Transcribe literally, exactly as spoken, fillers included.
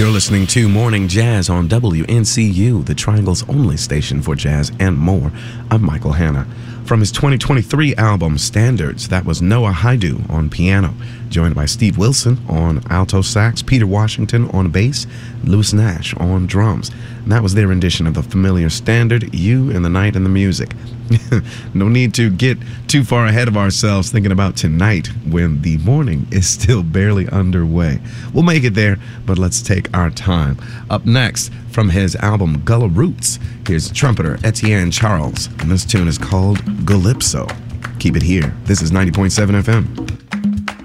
You're listening to Morning Jazz on W N C U, the Triangle's only station for jazz and more. I'm Michael Hanna. From his twenty twenty-three album, Standards, that was Noah Haidu on piano, joined by Steve Wilson on alto sax, Peter Washington on bass, Louis Nash on drums. And that was their rendition of the familiar standard, You and the Night and the Music. No need to get too far ahead of ourselves thinking about tonight when the morning is still barely underway. We'll make it there, but let's take our time. Up next, from his album Gullah Roots, here's trumpeter Etienne Charles, and this tune is called Calypso. Keep it here. This is ninety point seven F M.